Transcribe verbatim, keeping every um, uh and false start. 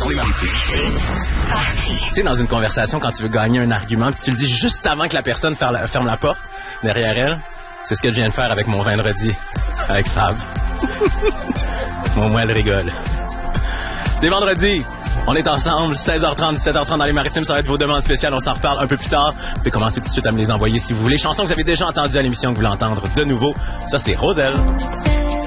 Tu sais, dans une conversation, quand tu veux gagner un argument, puis tu le dis juste avant que la personne ferme la, ferme la porte derrière elle, c'est ce que je viens de faire avec mon vendredi, avec Fab. Au moins, elle rigole. C'est vendredi. On est ensemble, seize heures trente, dix-sept heures trente dans les Maritimes. Ça va être vos demandes spéciales. On s'en reparle un peu plus tard. Vous pouvez commencer tout de suite à me les envoyer si vous voulez. Chansons que vous avez déjà entendues à l'émission que vous voulez entendre de nouveau. Ça, c'est Roselle.